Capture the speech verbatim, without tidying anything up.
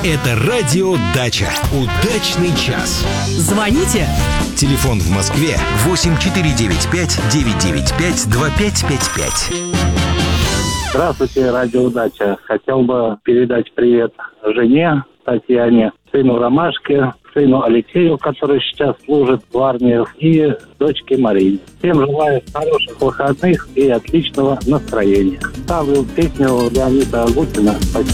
Это радио «Дача». Удачный час. Звоните. Телефон в Москве восемь четыре девять пять девять девять пять два пять пять пять. Здравствуйте, радио «Дача». Хотел бы передать привет жене Татьяне, сыну Ромашке, сыну Алексею, который сейчас служит в армии, и дочке Марине. Всем желаю хороших выходных и отличного настроения. Ставлю песню Леонида Агутина. Спасибо.